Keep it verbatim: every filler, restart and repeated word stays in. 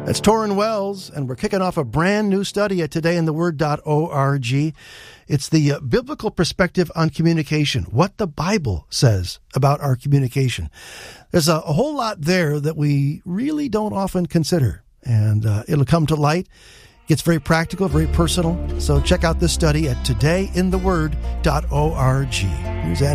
That's Torrin Wells, and we're kicking off a brand new study at today in the word dot org. It's the uh, biblical perspective on communication, what the Bible says about our communication. There's a, a whole lot there that we really don't often consider, and uh, it'll come to light. It gets very practical, very personal. So check out this study at today in the word dot org. Here's Andy.